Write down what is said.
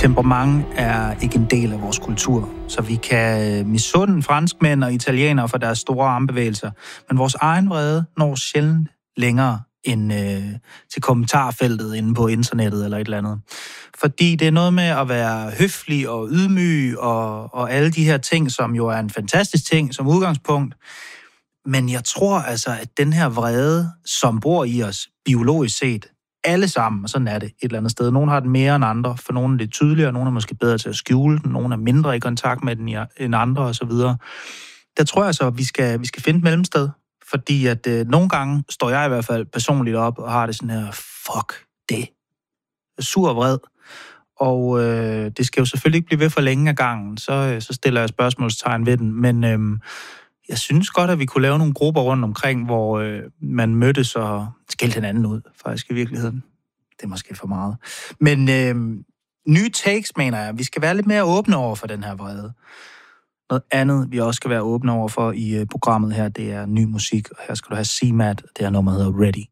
Temperament er ikke en del af vores kultur, så vi kan misunde franskmænd og italienere for deres store armbevægelser, men vores egen vrede når sjældent længere end til kommentarfeltet inde på internettet eller et eller andet. Fordi det er noget med at være høflig og ydmyg og alle de her ting, som jo er en fantastisk ting som udgangspunkt. Men jeg tror altså, at den her vrede, som bor i os biologisk set, alle sammen, og sådan er det et eller andet sted. Nogle har den mere end andre, for nogle er det tydeligere, nogle er måske bedre til at skjule den, nogle er mindre i kontakt med den end andre osv. Der tror jeg så, at vi skal finde et mellemsted, fordi at nogle gange står jeg i hvert fald personligt op og har det sådan her, fuck det. Sur og vred. Og det skal jo selvfølgelig ikke blive ved for længe af gangen, så stiller jeg spørgsmålstegn ved den, men jeg synes godt, at vi kunne lave nogle grupper rundt omkring, hvor man mødtes og skældte hinanden ud, faktisk i virkeligheden. Det er måske for meget. Men nye takes, mener jeg. Vi skal være lidt mere åbne over for den her vrede. Noget andet, vi også skal være åbne over for i programmet her, det er ny musik. Og her skal du have CMAT, det her nummer hedder Ready.